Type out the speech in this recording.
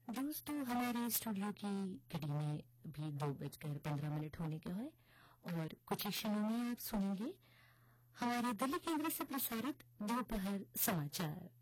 दोस्तों हमारे स्टूडियो की घड़ी में भी 2:15 होने के हैं और कुछ ही क्षणों में आप सुनेंगे हमारे दिल्ली केंद्र से प्रसारित दोपहर समाचार।